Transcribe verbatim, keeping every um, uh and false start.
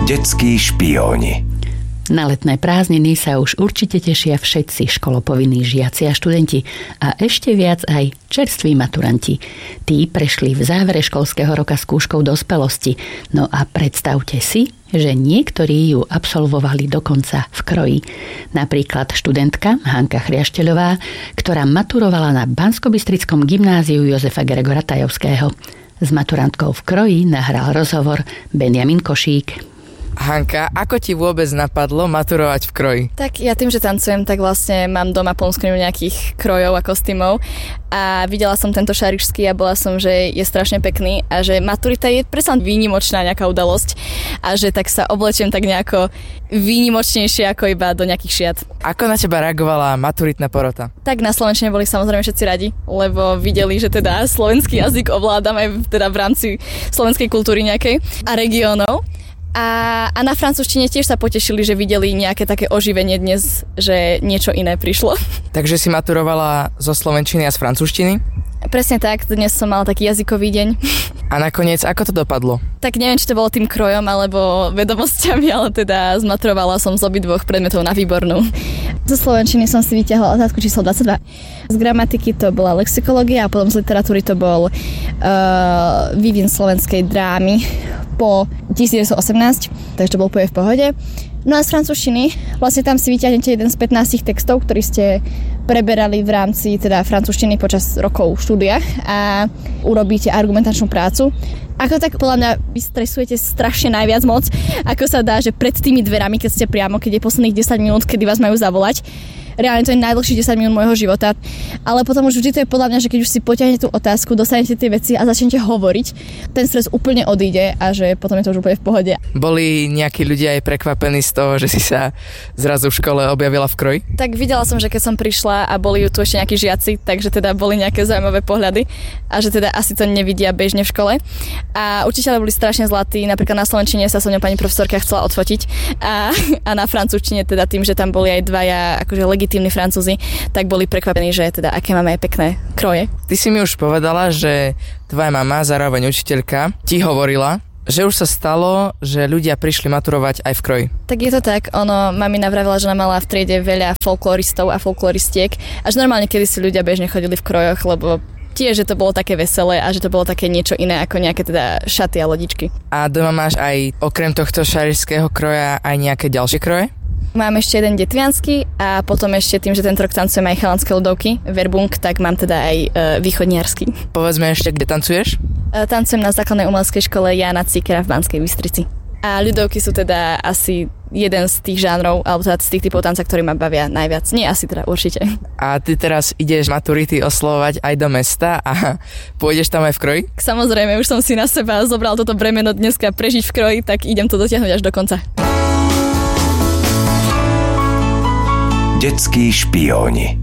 Detskí špióni. Na letné prázdniny sa už určite tešia všetci školopovinní žiaci a študenti a ešte viac aj čerství maturanti. Tí prešli v závere školského roka skúškou dospelosti. No a predstavte si, že niektorí ju absolvovali dokonca v kroji. Napríklad študentka Hanka Chriašteľová, ktorá maturovala na Banskobystrickom gymnáziu Jozefa Gregora Tajovského. S maturantkou v kroji nahral rozhovor Benjamin Košík. Hanka, ako ti vôbec napadlo maturovať v kroji? Tak ja tým, že tancujem, tak vlastne mám doma plnú skriňu nejakých krojov a kostýmov a videla som tento šarišský a bola som, že je strašne pekný a že maturita je predsa výnimočná nejaká udalosť a že tak sa oblečiem tak nejako výnimočnejšie ako iba do nejakých šiat. Ako na teba reagovala maturitná porota? Tak na slovenčine boli samozrejme všetci radi, lebo videli, že teda slovenský jazyk ovládam aj teda v rámci slovenskej kultúry nejakej a regiónov. A, a na francúzštine tiež sa potešili, že videli nejaké také oživenie dnes, že niečo iné prišlo. Takže si maturovala zo slovenčiny a z francúzštiny? Presne tak, dnes som mala taký jazykový deň. A nakoniec, ako to dopadlo? Tak neviem, či to bolo tým krojom alebo vedomosťami, ale teda zmaturovala som z obidvoch predmetov na výbornú. Zo slovenčiny som si vyťahla otázku číslo dvadsaťdva. Z gramatiky to bola lexikológia a potom z literatúry to bol uh, vývin slovenskej drámy po devätnásťstoosemnásť, takže to bol úplne v pohode. No a z francúzštiny, vlastne tam si vyťahnete jeden z pätnástich textov, ktorý ste preberali v rámci teda francúzštiny počas rokov štúdia a urobíte argumentačnú prácu. Ako tak podľa mňa vy stresujete strašne najviac moc, ako sa dá, že pred tými dverami, keď ste priamo, keď je posledných desať minút, kedy vás majú zavolať. Reálne to je najdlhšie desať minút môjho života. Ale potom už vždy to je podľa mňa, že keď už si potiahnete tú otázku, dostanete tie veci a začnete hovoriť, ten stres úplne odíde a že potom je to už úplne v pohode. Boli nejakí ľudia aj prekvapení z toho, že si sa zrazu v škole objavila v kroji? Tak videla som, že keď som prišla a boli tu ešte nejakí žiaci, takže teda boli nejaké zaujímavé pohľady a že teda asi to nevidia bežne v škole. A učitelia boli strašne zlatí, napríklad na slovenčine sa so mňou pani profesorka chcela odfotiť a, a na francúzštine teda tým, že tam boli aj dvaja akože legitímni Francúzi, tak boli prekvapení, že teda aké máme aj pekné kroje. Ty si mi už povedala, že tvoja mama, zároveň učiteľka, ti hovorila, že už sa stalo, že ľudia prišli maturovať aj v kroji. Tak je to tak, ono, mami navravila, že nám mala v triede veľa folkloristov a folkloristiek a že normálne kedy si ľudia bežne chodili v krojoch, lebo tiež, že to bolo také veselé a že to bolo také niečo iné ako nejaké teda šaty a lodičky. A doma máš aj okrem tohto šarišského kroja aj nejaké ďalšie kroje? Mám ešte jeden detviansky a potom ešte tým, že tento rok tancujem aj chalanské ľudovky, verbung, tak mám teda aj e, východniarsky. Povedzme ešte, kde tancuješ? E, tancujem na základnej umeleckej škole Jána Cíkera v Banskej Bystrici. A ľudovky sú teda asi jeden z tých žánrov, alebo teda z tých typov tanca, ktorí ma bavia najviac. Nie asi teda, určite. A ty teraz ideš maturity oslovovať aj do mesta a pôjdeš tam aj v kroji? Samozrejme, už som si na seba zobral toto bremeno dneska prežiť v kroji, tak idem to dotiahnuť až do konca. Detskí špióni.